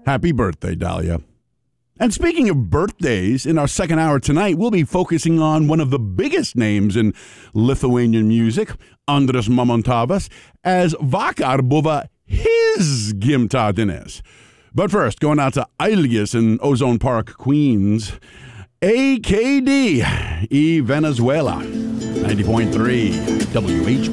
Happy birthday, Dahlia. And speaking of birthdays, in our second hour tonight, we'll be focusing on one of the biggest names in Lithuanian music, Andrius Mamontovas, as vakar buvo his gimtadienis. But first, going out to Ailgis in Ozone Park, Queens, AKD, Venezuela, 90.3 WHB.